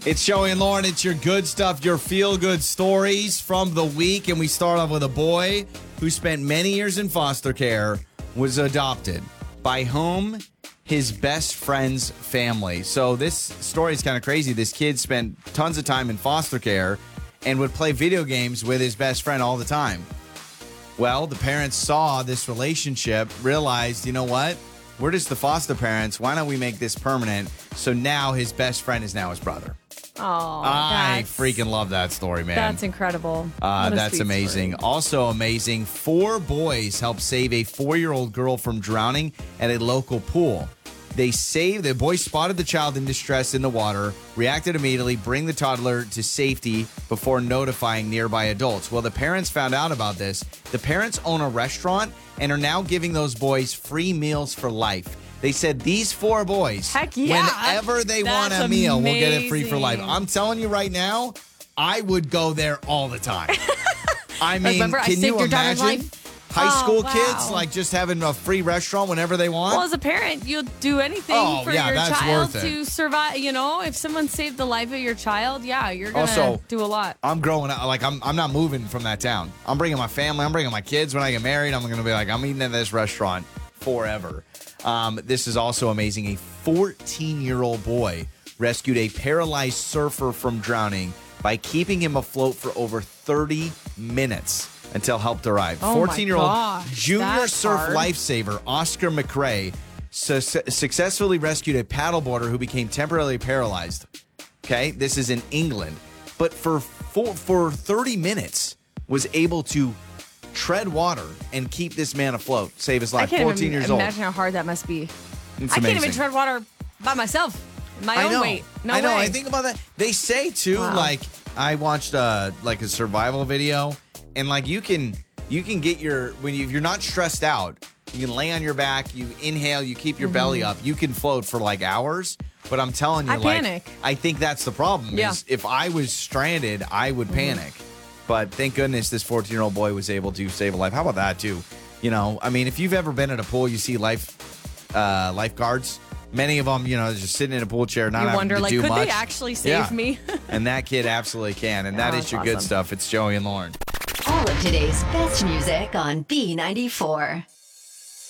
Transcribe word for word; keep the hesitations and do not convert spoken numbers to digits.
It's Joey and Lauren. It's your good stuff, your feel-good stories from the week. And we start off with a boy who spent many years in foster care, was adopted by whom? His best friend's family. So this story is kind of crazy. This kid spent tons of time in foster care and would play video games with his best friend all the time. Well, the parents saw this relationship, realized, you know what? We're just the foster parents. Why don't we make this permanent? So now his best friend is now his brother. Oh, I freaking love that story, man. That's incredible. Uh, that's amazing. Story. Also amazing, four boys helped save a four-year-old girl from drowning at a local pool. They saved, the boys spotted the child in distress in the water, reacted immediately, bring the toddler to safety before notifying nearby adults. Well, the parents found out about this. The parents own a restaurant and are now giving those boys free meals for life. They said these four boys, Heck yeah. whenever they want That's a meal, will get it amazing. free for life. I'm telling you right now, I would go there all the time. I mean, Remember, I can saved you your daughter's imagine life? high Oh, school wow. kids like just having a free restaurant whenever they want? Well, as a parent, you'll do anything Oh, for yeah, your that's child worth it. to survive. You know, if someone saved the life of your child, yeah, you're going to Also, do a lot. I'm growing up, like I'm I'm not moving from that town. I'm bringing my family, I'm bringing my kids. When I get married, I'm going to be like, I'm eating at this restaurant forever. Um, this is also amazing. A fourteen-year-old boy rescued a paralyzed surfer from drowning by keeping him afloat for over thirty minutes until help arrived. Oh my fourteen-year-old gosh, junior that's surf hard. lifesaver Oscar McRae su- successfully rescued a paddleboarder who became temporarily paralyzed. Okay, this is in England. But for for, for thirty minutes was able to tread water and keep this man afloat, save his I life. can't fourteen even years old. imagine how hard that must be. It's I amazing. can't even tread water by myself. My I own know. weight. No I know. way. I think about that. They say too, Wow. like I watched uh like a survival video, and like you can you can get your when you, if you're not stressed out, you can lay on your back, you inhale, you keep your belly up, you can float for like hours. But I'm telling you, I like panic. I think that's the problem. Yeah. Is if I was stranded, I would panic. But thank goodness this fourteen-year-old boy was able to save a life. How about that too? You know, I mean, if you've ever been at a pool, you see life uh, lifeguards. Many of them, you know, just sitting in a pool chair, not you having wonder, to like, do could much. they actually save Yeah. me? And that kid absolutely can. And that Oh, is your that's good awesome. stuff. It's Joey and Lauren. All of today's best music on B ninety-four.